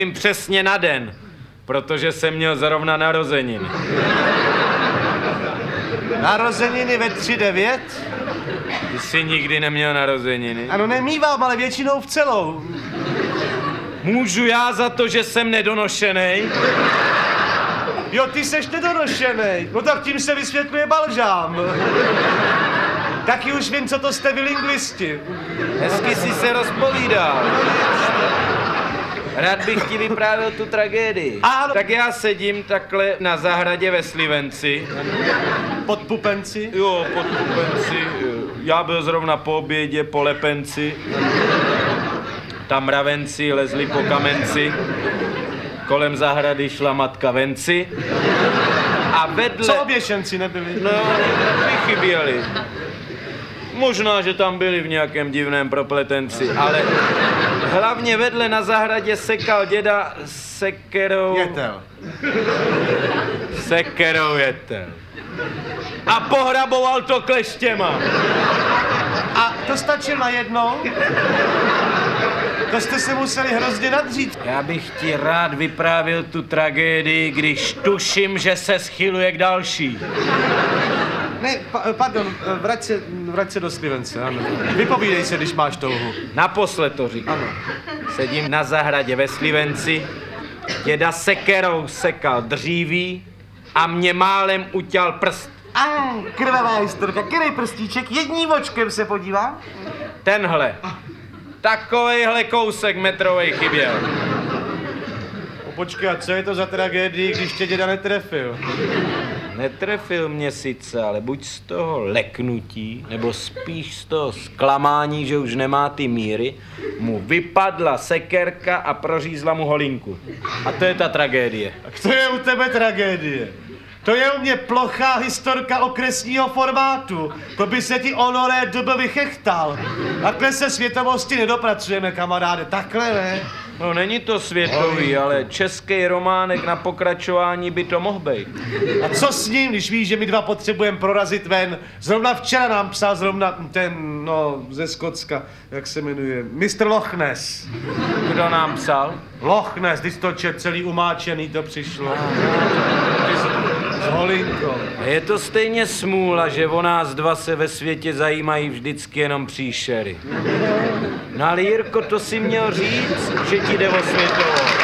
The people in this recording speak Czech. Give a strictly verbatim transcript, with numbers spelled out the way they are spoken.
Přesně na den, protože jsem měl zrovna narozeniny. Narozeniny ve tři devět? Ty jsi nikdy neměl narozeniny? Ano, nemývám, ale většinou v celou. Můžu já za to, že jsem nedonošenej? Jo, ty seš nedonošenej. No tak tím se vysvětluje balžám. Taky už vím, co to jste vy lingvisti. Hezky si se rozpovídal. Rád bych ti vyprávěl tu tragédii. Ano. Tak já sedím takhle na zahradě ve Slivenci. Pod pupenci? Jo, pod pupenci. Já byl zrovna po obědě, po lepenci. Tam mravenci lezli po kamenci. Kolem zahrady šla matka venci. A vedle... Co oběšenci nebyli? No, vychyběli. Možná, že tam byli v nějakém divném propletenci, ale hlavně vedle na zahradě sekal děda sekerou... Jetel. Sekerou jetel. A pohraboval to kleštěma. A to stačil na jednou? To jste se museli hrozně nadřít. Já bych ti rád vyprávěl tu tragédii, když tuším, že se schyluje k další. Ne, pa, pardon, vrať se, vrať se do Slivence, ano. Vypovídej se, když máš touhu. Naposled to říkám. Ano. Sedím na zahradě ve Slivenci, děda sekerou sekal dříví a mě málem uťal prst. A krvavá historka, který prstíček, jedním očkem se podívá? Tenhle. Takovejhle kousek metrovej chyběl. O, počkej, a co je to za tragédii, když tě děda netrefil? Netrefil mě sice, ale buď z toho leknutí, nebo spíš z toho zklamání, že už nemá ty míry, mu vypadla sekerka a prořízla mu holinku. A to je ta tragédie. Tak to je u tebe tragédie. To je u mě plochá historka okresního formátu. To by se ti honoré doby vychechtal. Takhle se světovosti nedopracujeme, kamaráde. Takhle ne. No není to světový, ale český románek na pokračování by to mohl být. A co s ním, když víš, že my dva potřebujeme prorazit ven? Zrovna včera nám psal zrovna ten, no, ze Skotska, jak se jmenuje, mistr Loch Ness. Kdo nám psal? Loch Ness, když to čet, celý umáčený to přišlo. S holinkou. Je to stejně smůla, že o nás dva se ve světě zajímají vždycky jenom příšery. No ale Jirko, to si měl říct, že ti jde o světovou.